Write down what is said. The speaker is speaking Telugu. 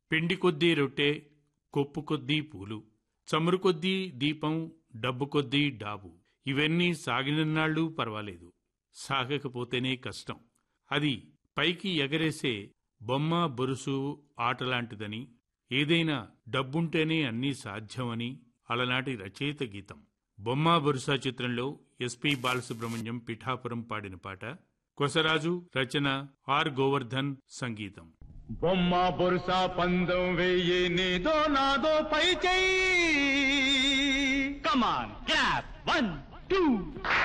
పిండి కొద్దీ రొట్టె, కొప్పు కొద్దీ పూలు, చమురు కొద్దీ దీపం, డబ్బు కొద్దీ డాబు. ఇవన్నీ సాగినన్నాళ్ళు పర్వాలేదు, సాగకపోతేనే కష్టం. అది పైకి ఎగరేసే బొమ్మ బొరుసు ఆటలాంటిదని, ఏదైనా డబ్బుంటేనే అన్నీ సాధ్యమని అలనాటి రచయిత గీతం. బొమ్మ బొరుసా చిత్రంలో ఎస్పి బాలసుబ్రహ్మణ్యం పిఠాపురం పాడిన పాట. కొసరాజు రచన, ఆర్ గోవర్ధన్ సంగీతం. బొమ్మ బొరుసా పందం వెయ్యి, నీదో నాదో పై చెయ్యి. కమాన్ క్లాప్ 1 2